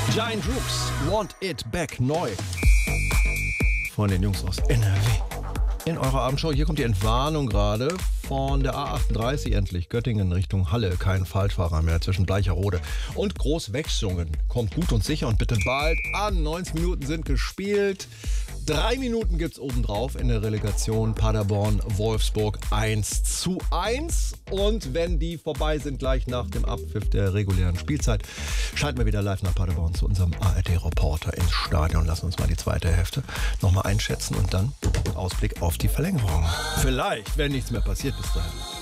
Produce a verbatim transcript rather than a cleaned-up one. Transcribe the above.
Giant Rooks, Want It Back, neu. Von den Jungs aus N R W. In eurer Abendshow, hier kommt die Entwarnung gerade von der A achtunddreißig endlich. Göttingen Richtung Halle, kein Falschfahrer mehr zwischen Bleicherode und Großwechslungen. Kommt gut und sicher und bitte bald an. neunzig Minuten sind gespielt. Drei Minuten gibt's obendrauf in der Relegation Paderborn-Wolfsburg eins zu eins. Und wenn die vorbei sind, gleich nach dem Abpfiff der regulären Spielzeit, schalten wir wieder live nach Paderborn zu unserem A R D-Reporter ins Stadion. Lassen uns mal die zweite Hälfte nochmal einschätzen und dann Ausblick auf die Verlängerung. Vielleicht, wenn nichts mehr passiert bis dahin.